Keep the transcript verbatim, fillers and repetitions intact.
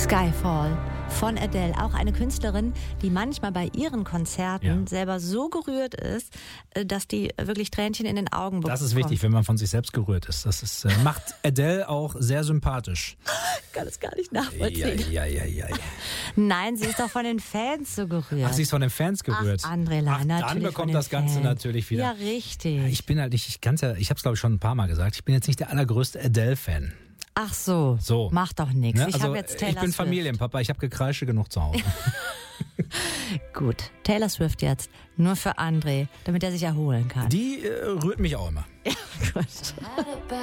Skyfall von Adele, auch eine Künstlerin, die manchmal bei ihren Konzerten Ja. selber so gerührt ist, dass die wirklich Tränchen in den Augen bekommt. Das ist wichtig, wenn man von sich selbst gerührt ist. Das ist, äh, macht Adele auch sehr sympathisch. Ich kann es gar nicht nachvollziehen. Ja, ja, ja, ja. Nein, sie ist doch von den Fans so gerührt. Ach, sie ist von den Fans gerührt. Ach, André Lai, Ach, natürlich dann von bekommt den das Ganze Fans. natürlich wieder. Ja, richtig. Ich bin halt nicht, ich kann's ja, ich habe es glaube ich schon ein paar Mal gesagt, ich bin jetzt nicht der allergrößte Adele-Fan. Ach so, So. macht doch nichts. Ne? Ich Also, habe jetzt Taylor ich bin Swift. Familienpapa, ich habe Gekreische genug zu Hause. Gut, Taylor Swift jetzt. Nur für André, damit er sich erholen kann. Die äh, rührt mich auch immer. Ja, gut.